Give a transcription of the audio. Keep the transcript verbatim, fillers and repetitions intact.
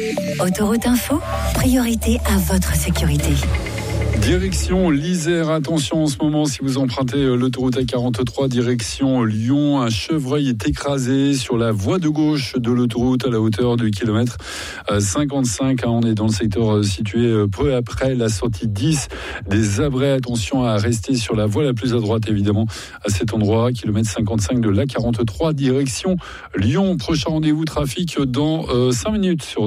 Autoroute Info, priorité à votre sécurité. Direction l'Isère, attention en ce moment si vous empruntez l'autoroute A quarante-trois direction Lyon, un chevreuil est écrasé sur la voie de gauche de l'autoroute à la hauteur du kilomètre cinquante-cinq. On est dans le secteur situé peu après la sortie dix des Abrets. Attention à rester sur la voie la plus à droite évidemment à cet endroit, kilomètre cinquante-cinq de l'A quarante-trois direction Lyon. Prochain rendez-vous trafic dans cinq minutes sur